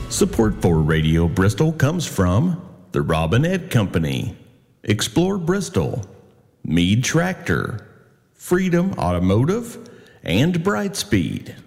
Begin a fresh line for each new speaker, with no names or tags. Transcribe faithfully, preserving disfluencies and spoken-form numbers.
Support for Radio Bristol comes from the Robinette Company, Explore Bristol, Mead Tractor, Freedom Automotive, and Brightspeed.